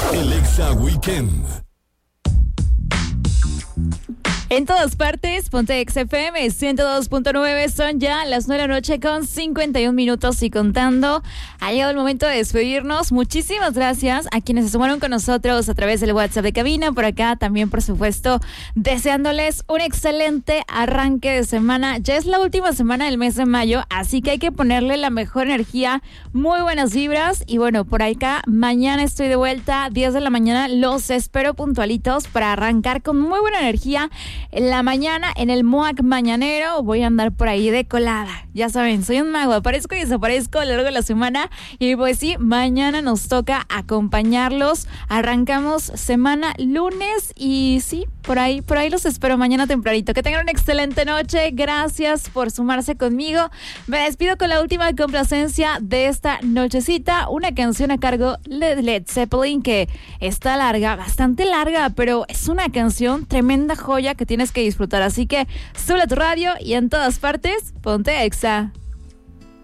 El Exa Weekend. En todas partes, ponte Exa FM 102.9, son ya las 9 de la noche con 51 minutos y contando. Ha llegado el momento de despedirnos. Muchísimas gracias a quienes se sumaron con nosotros a través del WhatsApp de cabina. Por acá también, por supuesto, deseándoles un excelente arranque de semana. Ya es la última semana del mes de mayo, así que hay que ponerle la mejor energía, muy buenas vibras. Y bueno, por acá, mañana estoy de vuelta, 10 de la mañana. Los espero puntualitos para arrancar con muy buena energía. En la mañana, en el MOAC mañanero, voy a andar por ahí de colada. Ya saben, soy un mago, aparezco y desaparezco a lo largo de la semana. Y pues sí, mañana nos toca acompañarlos. Arrancamos semana lunes y sí, por ahí los espero mañana tempranito. Que tengan una excelente noche. Gracias por sumarse conmigo. Me despido con la última complacencia de esta nochecita. Una canción a cargo de Led Zeppelin que está larga, bastante larga, pero es una canción tremenda joya que tienes que disfrutar. Así que sube a tu radio y en todas partes, ponte Exa.